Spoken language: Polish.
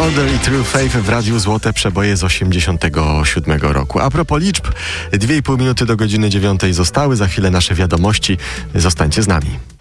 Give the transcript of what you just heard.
Powder i True Faith w Radiu Złote Przeboje z 87 roku. A propos liczb, 2,5 minuty do godziny 9 zostały. Za chwilę nasze wiadomości. Zostańcie z nami.